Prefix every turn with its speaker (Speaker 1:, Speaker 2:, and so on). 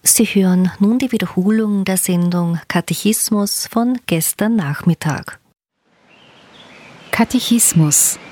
Speaker 1: Sie hören nun die Wiederholung der Sendung Katechismus von gestern Nachmittag.
Speaker 2: Katechismus.